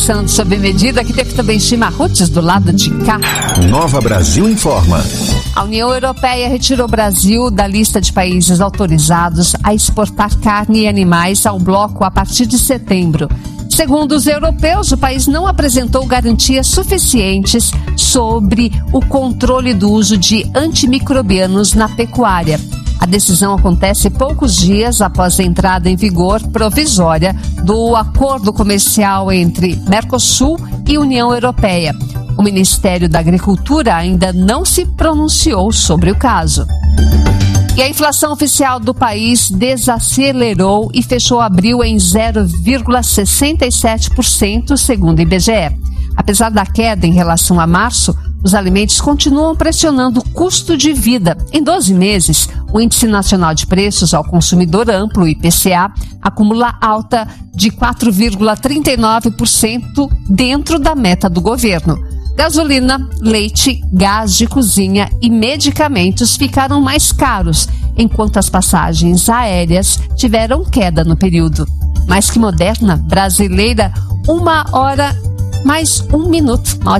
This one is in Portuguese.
Sob medida, que teve também chimarruts do lado de cá. Nova Brasil informa. A União Europeia retirou o Brasil da lista de países autorizados a exportar carne e animais ao bloco a partir de setembro. Segundo os europeus, o país não apresentou garantias suficientes sobre o controle do uso de antimicrobianos na pecuária. A decisão acontece poucos dias após a entrada em vigor provisória do acordo comercial entre Mercosul e União Europeia. O Ministério da Agricultura ainda não se pronunciou sobre o caso. E a inflação oficial do país desacelerou e fechou abril em 0,67%, segundo o IBGE. Apesar da queda em relação a março, os alimentos continuam pressionando o custo de vida. Em 12 meses, o Índice Nacional de Preços ao Consumidor Amplo, IPCA, acumula alta de 4,39% dentro da meta do governo. Gasolina, leite, gás de cozinha e medicamentos ficaram mais caros, enquanto as passagens aéreas tiveram queda no período. Mais que moderna, brasileira, 1 hora mais 1 minuto.